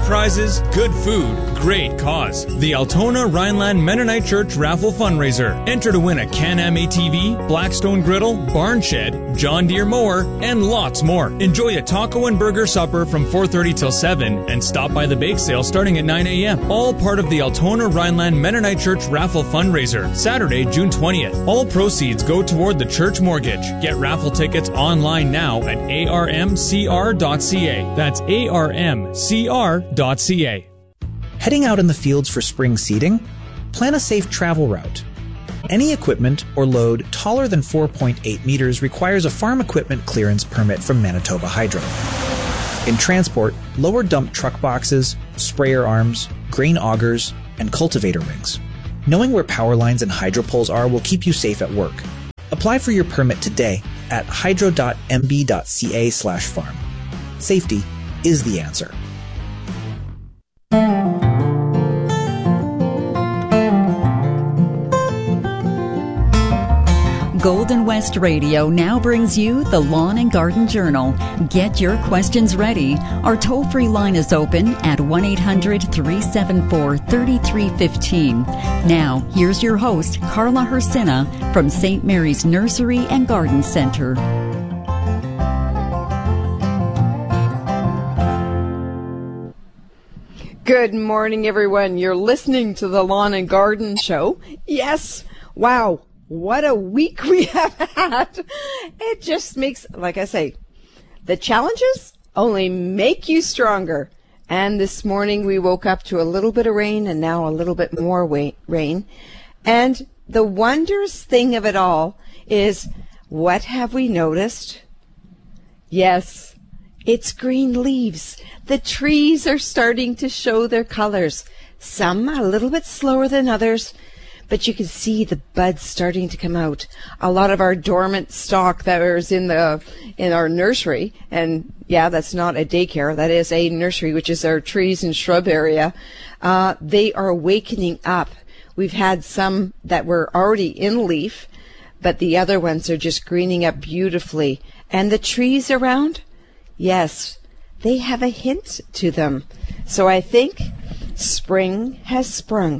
prizes, good food, great cause. The Altona Rhineland Mennonite Church Raffle Fundraiser. Enter to win a Can-Am ATV, Blackstone Griddle, Barn Shed, John Deere Mower, and lots more. Enjoy a taco and burger supper from 4:30 till 7 and stop by the bake sale starting at 9 a.m. All part of the Altona Rhineland Mennonite Church Raffle Fundraiser, Saturday, June 20th. All proceeds go toward the church mortgage. Get raffle tickets online now at armcr.ca. That's armcr.ca. Heading out in the fields for spring seeding? Plan a safe travel route. Any equipment or load taller than 4.8 meters requires a farm equipment clearance permit from Manitoba Hydro. In transport, lower dump truck boxes, sprayer arms, grain augers, and cultivator rings. Knowing where power lines and hydro poles are will keep you safe at work. Apply for your permit today at hydro.mb.ca/farm. Safety is the answer. Golden West Radio now brings you the Lawn and Garden Journal. Get your questions ready. Our toll-free line is open at 1-800-374-3315. Now, here's your host, Carla Hersina from St. Mary's Nursery and Garden Center. Good morning, everyone. You're listening to the Lawn and Garden Show. Yes. Wow. What a week we have had. It just makes, like I say, the challenges only make you stronger. And this morning we woke up to a little bit of rain and now a little bit more rain. And the wondrous thing of it all is, what have we noticed? Yes, it's green leaves. The trees are starting to show their colors. Some a little bit slower than others, but you can see the buds starting to come out. A lot of our dormant stock that was in our nursery, and yeah, that's not a daycare, that is a nursery, which is our trees and shrub area. They are awakening up. We've had some that were already in leaf, but the other ones are just greening up beautifully. And the trees around, yes, they have a hint to them. So I think spring has sprung.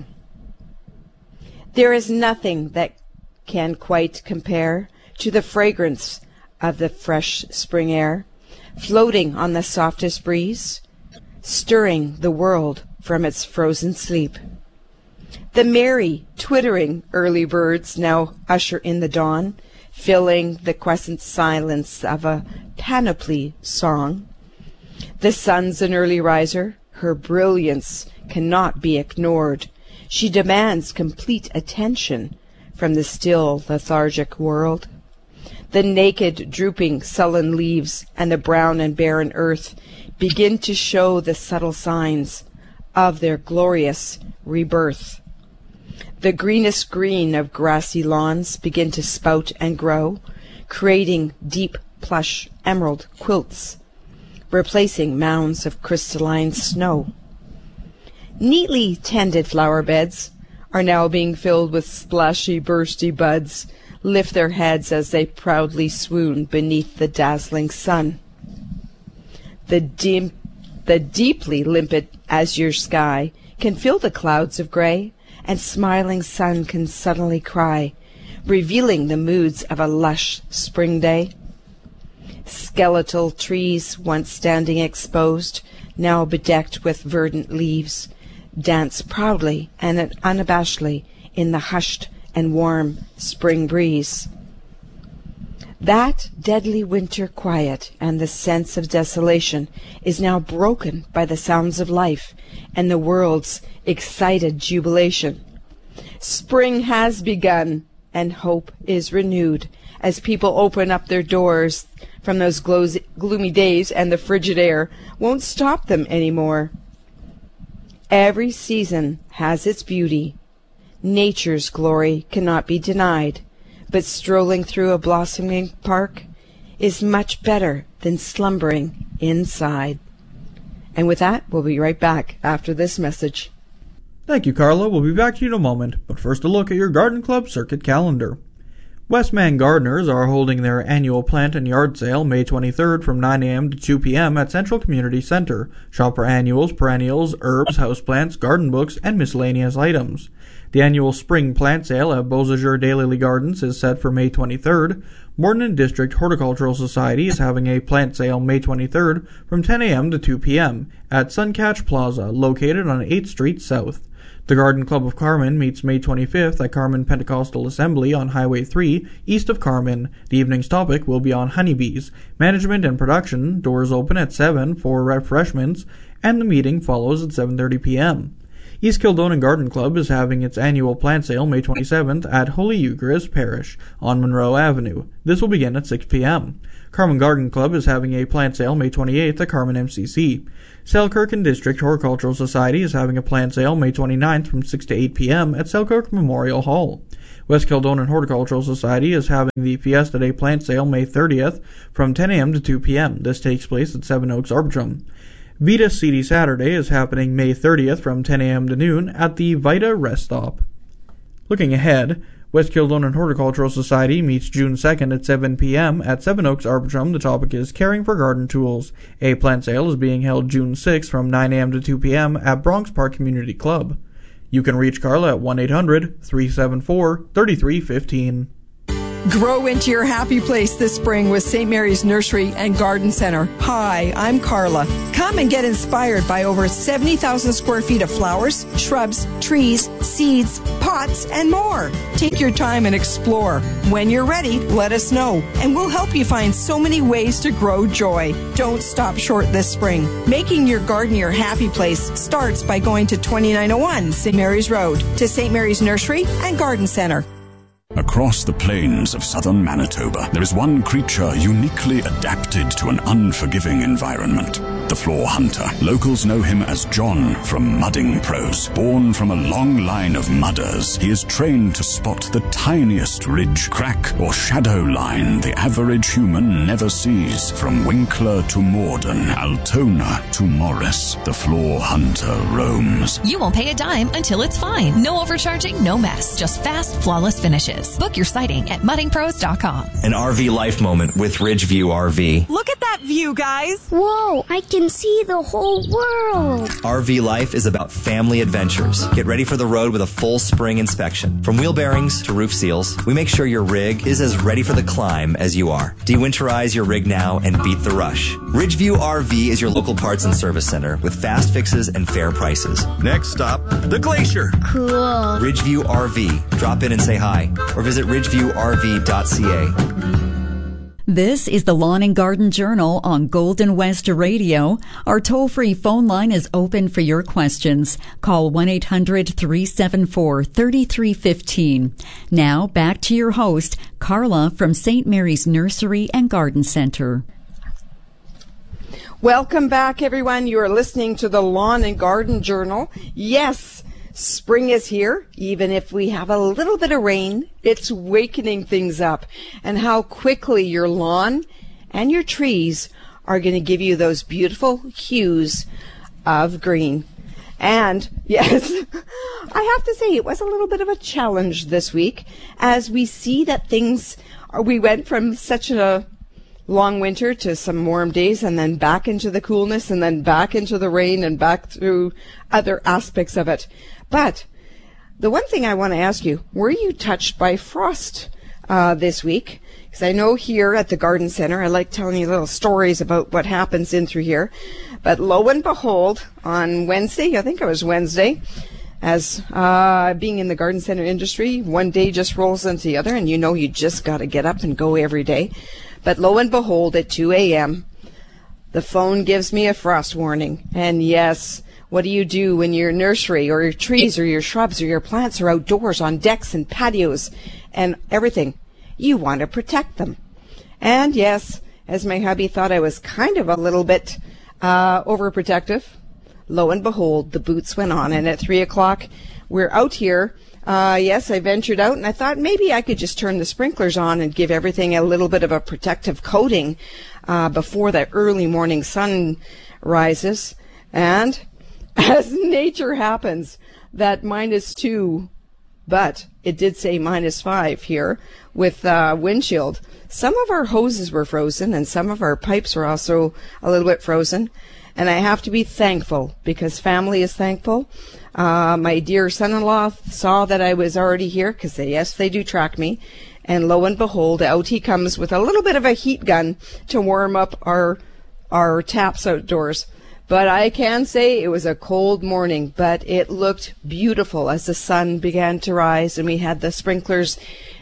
There is nothing that can quite compare to the fragrance of the fresh spring air, floating on the softest breeze, stirring the world from its frozen sleep. The merry, twittering early birds now usher in the dawn, filling the quiescent silence of a panoply song. The sun's an early riser, her brilliance cannot be ignored. She demands complete attention from the still, lethargic world. The naked, drooping, sullen leaves and the brown and barren earth begin to show the subtle signs of their glorious rebirth. The greenest green of grassy lawns begin to spout and grow, creating deep plush emerald quilts, replacing mounds of crystalline snow. Neatly tended flower beds are now being filled with splashy, bursty buds, lift their heads as they proudly swoon beneath the dazzling sun. The deeply limpid azure sky can fill the clouds of gray, and smiling sun can suddenly cry, revealing the moods of a lush spring day. Skeletal trees, once standing exposed, now bedecked with verdant leaves, dance proudly and unabashedly in the hushed and warm spring breeze. That deadly winter quiet and the sense of desolation is now broken by the sounds of life and the world's excited jubilation. Spring has begun, and hope is renewed as people open up their doors from those gloomy days, and the frigid air won't stop them anymore. Every season has its beauty. Nature's glory cannot be denied, but strolling through a blossoming park is much better than slumbering inside. And with that, we'll be right back after this message. Thank you, Carla. We'll be back to you in a moment, but first a look at your Garden Club Circuit calendar. Westman gardeners are holding their annual plant and yard sale May 23rd from 9 a.m. to 2 p.m. at Central Community Center. Shop for annuals, perennials, herbs, houseplants, garden books, and miscellaneous items. The annual spring plant sale at Beausejour Daylily Gardens is set for May 23rd. Moreton District Horticultural Society is having a plant sale May 23rd from 10 a.m. to 2 p.m. at Suncatch Plaza, located on 8th Street South. The Garden Club of Carman meets May 25th at Carman Pentecostal Assembly on Highway 3, east of Carman. The evening's topic will be on honeybees, management and production. Doors open at 7 for refreshments, and the meeting follows at 7:30 p.m. East Kildonan Garden Club is having its annual plant sale May 27th at Holy Eucharist Parish on Monroe Avenue. This will begin at 6 p.m. Carman Garden Club is having a plant sale May 28th at Carman MCC. Selkirk and District Horticultural Society is having a plant sale May 29th from 6 to 8 p.m. at Selkirk Memorial Hall. West Kildonan Horticultural Society is having the Fiesta Day plant sale May 30th from 10 a.m. to 2 p.m. This takes place at Seven Oaks Arbitrum. Vita Seedy Saturday is happening May 30th from 10 a.m. to noon at the Vita Rest Stop. Looking ahead, West Kildonan Horticultural Society meets June 2nd at 7 p.m. at Seven Oaks Arbitrum. The topic is Caring for Garden Tools. A plant sale is being held June 6th from 9 a.m. to 2 p.m. at Bronx Park Community Club. You can reach Carla at 1-800-374-3315. Grow into your happy place this spring with St. Mary's Nursery and Garden Center. Hi, I'm Carla. Come and get inspired by over 70,000 square feet of flowers, shrubs, trees, seeds, pots, and more. Take your time and explore. When you're ready, let us know, and we'll help you find so many ways to grow joy. Don't stop short this spring. Making your garden your happy place starts by going to 2901 St. Mary's Road to St. Mary's Nursery and Garden Center. Across the plains of southern Manitoba, there is one creature uniquely adapted to an unforgiving environment. The floor hunter. Locals know him as John from Mudding Pros. Born from a long line of mudders, he is trained to spot the tiniest ridge, crack, or shadow line the average human never sees. From Winkler to Morden, Altona to Morris, the floor hunter roams. You won't pay a dime until it's fine. No overcharging, no mess. Just fast, flawless finishes. Book your sighting at muddingpros.com. An RV life moment with Ridgeview RV. Look at that view, guys. Whoa, I can see the whole world. RV life is about family adventures. Get ready for the road with a full spring inspection. From wheel bearings to roof seals, we make sure your rig is as ready for the climb as you are. Dewinterize your rig now and beat the rush. Ridgeview RV is your local parts and service center with fast fixes and fair prices. Next stop, the Glacier. Cool. Ridgeview RV. Drop in and say hi or visit ridgeviewrv.ca. This is the Lawn and Garden Journal on Golden West Radio. Our toll-free phone line is open for your questions. Call 1-800-374-3315. Now, back to your host, Carla from St. Mary's Nursery and Garden Center. Welcome back, everyone. You are listening to the Lawn and Garden Journal. Yes, spring is here. Even if we have a little bit of rain, it's wakening things up. And how quickly your lawn and your trees are going to give you those beautiful hues of green. And yes, I have to say it was a little bit of a challenge this week as we see that we went from such a long winter to some warm days and then back into the coolness and then back into the rain and back through other aspects of it. But the one thing I want to ask you, were you touched by frost this week? Because I know here at the Garden Center, I like telling you little stories about what happens in through here. But lo and behold, on Wednesday, I think it was Wednesday, as being in the Garden Center industry, one day just rolls into the other, and you know you just got to get up and go every day. But lo and behold, at 2 a.m., the phone gives me a frost warning. And yes, what do you do when your nursery or your trees or your shrubs or your plants are outdoors on decks and patios and everything? You want to protect them. And yes, as my hubby thought I was kind of a little bit overprotective, lo and behold, the boots went on. And at 3 o'clock, we're out here. Yes, I ventured out and I thought maybe I could just turn the sprinklers on and give everything a little bit of a protective coating before the early morning sun rises. And as nature happens, that -2 but it did say -5 here with wind chill. Some of our hoses were frozen, and some of our pipes were also a little bit frozen. And I have to be thankful, because family is thankful. My dear son-in-law saw that I was already here, because yes, they do track me. And lo and behold, out he comes with a little bit of a heat gun to warm up our taps outdoors. But I can say it was a cold morning, but it looked beautiful as the sun began to rise and we had the sprinklers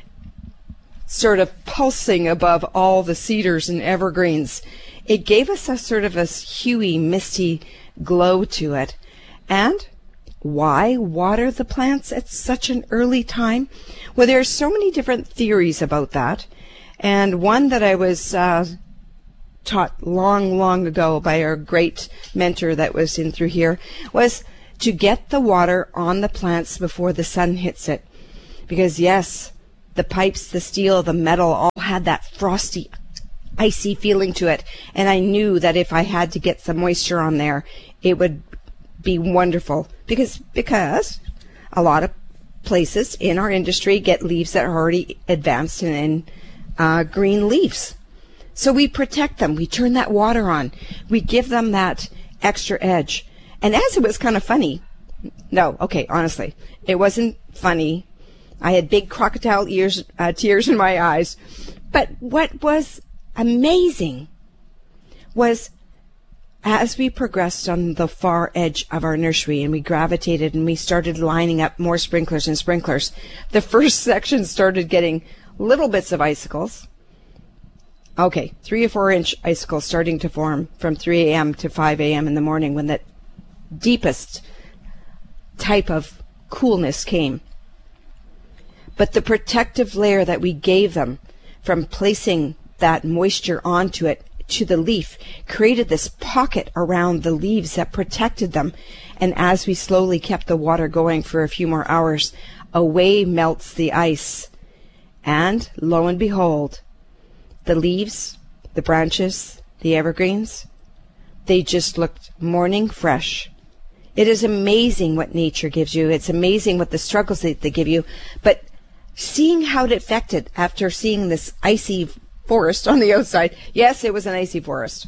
sort of pulsing above all the cedars and evergreens. It gave us a sort of a huey, misty glow to it. And why water the plants at such an early time? Well, there are so many different theories about that. And one that I was taught long ago by our great mentor that was in through here was to get the water on the plants before the sun hits it. Because yes, the pipes, the steel, the metal all had that frosty, icy feeling to it. And I knew that if I had to get some moisture on there, it would be wonderful. Because a lot of places in our industry get leaves that are already advanced and in green leaves. So we protect them. We turn that water on. We give them that extra edge. And as it was kind of funny, honestly, it wasn't funny. I had big crocodile tears in my eyes. But what was amazing was as we progressed on the far edge of our nursery and we gravitated and we started lining up more sprinklers and sprinklers, the first section started getting little bits of icicles. 3 or 4 inch icicles starting to form from 3 a.m. to 5 a.m. in the morning when that deepest type of coolness came. But the protective layer that we gave them from placing that moisture onto it to the leaf created this pocket around the leaves that protected them. And as we slowly kept the water going for a few more hours, away melts the ice. And lo and behold, the leaves, the branches, the evergreens, they just looked morning fresh. It is amazing what nature gives you. It's amazing what the struggles that they give you. But seeing how it affected after seeing this icy forest on the outside, yes, it was an icy forest,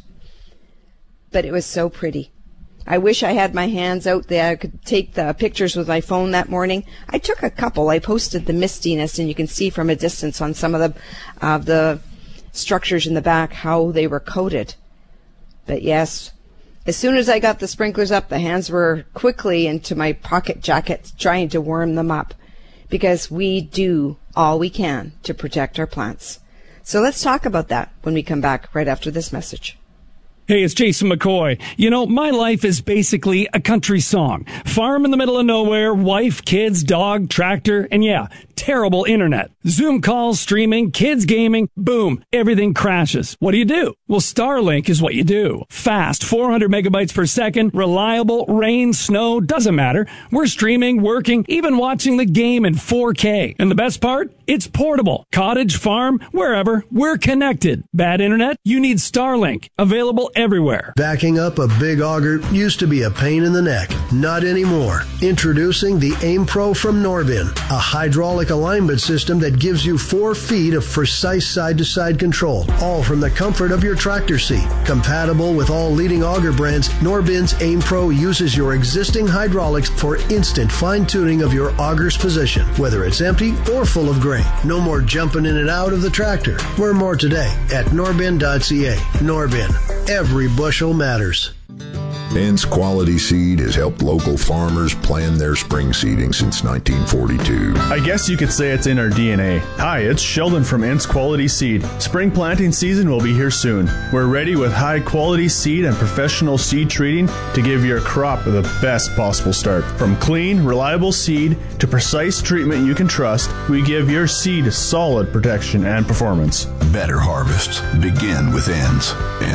but it was so pretty. I wish I had my hands out there. I could take the pictures with my phone that morning. I took a couple. I posted the mistiness, and you can see from a distance on some of the structures in the back how they were coated. But yes, as soon as I got the sprinklers up, the hands were quickly into my pocket jacket trying to warm them up, because we do all we can to protect our plants. So let's talk about that when we come back right after this message. Hey, it's Jason McCoy. You know, my life is basically a country song. Farm in the middle of nowhere, wife, kids, dog, tractor, and yeah, terrible internet. Zoom calls, streaming, kids gaming, boom, everything crashes. What do? Well, Starlink is what you do. Fast, 400 megabytes per second, reliable, rain, snow, doesn't matter. We're streaming, working, even watching the game in 4K. And the best part? It's portable. Cottage, farm, wherever, we're connected. Bad internet? You need Starlink. Available everywhere. Backing up a big auger used to be a pain in the neck. Not anymore. Introducing the Aim Pro from Norbin, a hydraulic alignment system that gives you 4 feet of precise side-to-side control, all from the comfort of your tractor seat. Compatible with all leading auger brands, Norbin's Aim Pro uses your existing hydraulics for instant fine-tuning of your auger's position, whether it's empty or full of grain. No more jumping in and out of the tractor. Learn more today at norbin.ca. Norbin. Every bushel matters. Ince Quality Seed has helped local farmers plan their spring seeding since 1942. I guess you could say it's in our DNA. Hi, it's Sheldon from Ince Quality Seed. Spring planting season will be here soon. We're ready with high quality seed and professional seed treating to give your crop the best possible start. From clean, reliable seed to precise treatment you can trust, we give your seed solid protection and performance. Better harvests begin with Ince.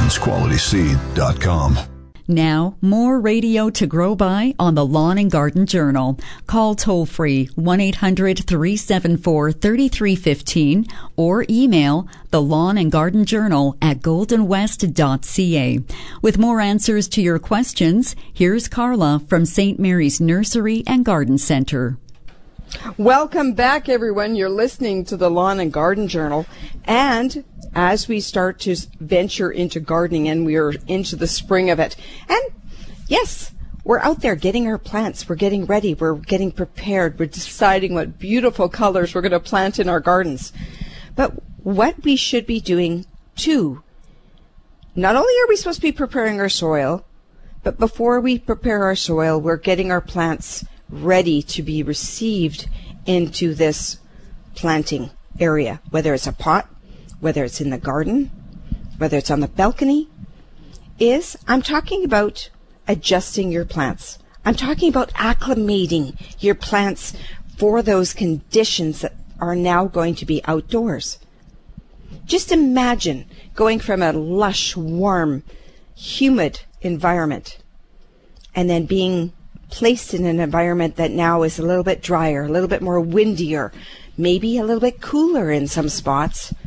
InceQualitySeed.com. Now, more radio to grow by on the Lawn and Garden Journal. Call toll-free 1-800-374-3315 or email the Lawn and Garden Journal at goldenwest.ca. With more answers to your questions, here's Carla from St. Mary's Nursery and Garden Center. Welcome back, everyone. You're listening to the Lawn and Garden Journal. And as we start to venture into gardening, and we're into the spring of it, and yes, we're out there getting our plants. We're getting ready. We're getting prepared. We're deciding what beautiful colors we're going to plant in our gardens. But what we should be doing, too, not only are we supposed to be preparing our soil, but before we prepare our soil, we're getting our plants ready to be received into this planting area, whether it's a pot, whether it's in the garden, whether it's on the balcony. I'm talking about adjusting your plants. I'm talking about acclimating your plants for those conditions that are now going to be outdoors. Just imagine going from a lush, warm, humid environment and then being placed in an environment that now is a little bit drier, a little bit more windier, maybe a little bit cooler in some spots,